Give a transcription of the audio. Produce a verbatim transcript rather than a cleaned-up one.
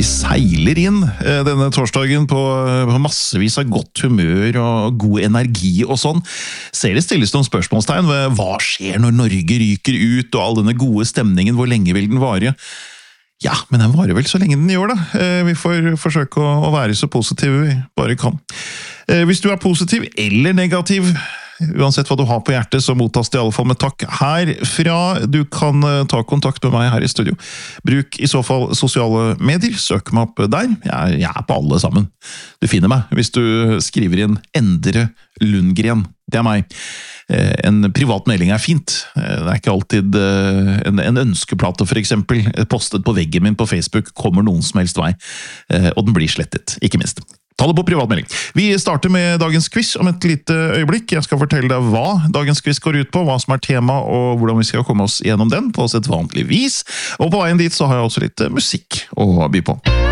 seiler inn denne torsdagen på massevis av godt humør og god energi og sånn. Ser det stilles noen spørsmålstegn ved hva skjer når Norge ryker ut, og all denne gode stemningen, hvor lenge vil den vare? Ja, men den varer vel så lenge den gjør da. Vi får forsøke å være så positive vi bare kan. Hvis du er positiv eller negativ, uansett hva du har på hjertet, så mottas det i alle fall med takk herfra. Du kan ta kontakt med meg her i studio. Bruk i så fall sosiale medier, søk meg opp der. Jeg, jeg er på alle sammen. Du finner meg hvis du skriver inn Endre Lundgren. Det er meg. En privat melding er fint. Det er ikke alltid en, en ønskeplate for eksempel, postet på veggen min på Facebook, kommer noen som helst vei. Og den blir slettet, ikke minst. Ta det på privatmelding. Vi starter med dagens quiz om et lite øyeblikk. Jeg skal fortelle deg hva dagens quiz går ut på, hva som er tema, og hvordan vi skal komme oss gjennom den på et vanlig vis. Og på veien dit så har jeg også litt musikk å by på.